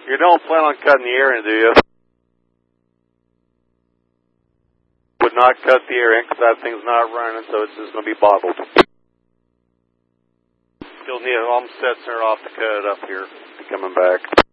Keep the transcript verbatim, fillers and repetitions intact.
You don't plan on cutting the air in, do you? Would not cut the air in because that thing's not running, so it's just going to be bottled. You'll need an offset center off the cut up here. Coming back.